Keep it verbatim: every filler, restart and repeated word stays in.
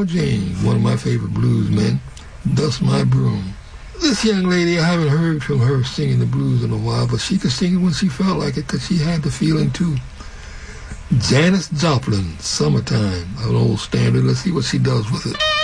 Elmore James, one of my favorite blues men, Dust My Broom. This young lady, I haven't heard from her singing the blues in a while, but she could sing it when she felt like it because she had the feeling too. Janis Joplin, Summertime, an old standard. Let's see what she does with it.